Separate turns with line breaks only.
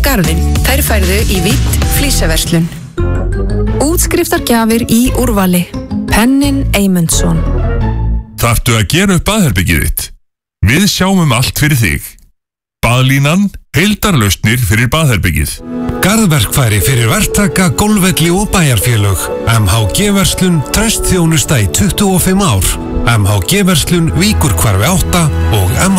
Garðinn, þær færðu í Vídd flísaverslun. Útskriftargjafir í úrvali. Pennin Eymundsson.
Þarftu að gera upp baðherbergið þitt? Við sjáum allt fyrir þig. Baðlínan, heildarlausnir fyrir baðherbergið.
Garðverkfæri fyrir verktaka, golfvelli og bæjarfélög. MHG-verslun, traustþjónusta í 25 ár. MHG-verslun, Víkurhvarfi 8 og